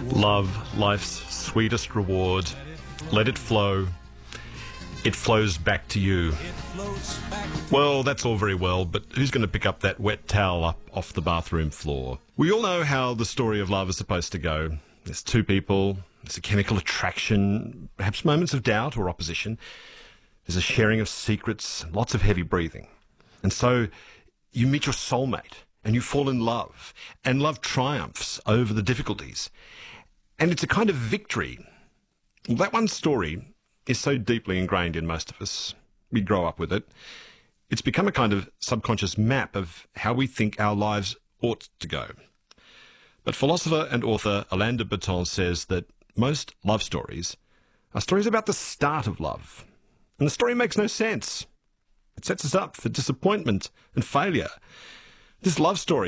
Love, life's sweetest reward. Let it flow. It flows back to you. Well, that's all very well, but who's going to pick up that wet towel up off the bathroom floor? We all know how the story of love is supposed to go. There's two people, there's a chemical attraction, perhaps moments of doubt or opposition. There's a sharing of secrets, lots of heavy breathing. And so you meet your soulmate and you fall in love, and love triumphs over the difficulties. And it's a kind of victory. Well, that one story is so deeply ingrained in most of us. We grow up with it. It's become a kind of subconscious map of how we think our lives ought to go. But philosopher and author Alain de Botton says that most love stories are stories about the start of love. And the story makes no sense. It sets us up for disappointment and failure. This love story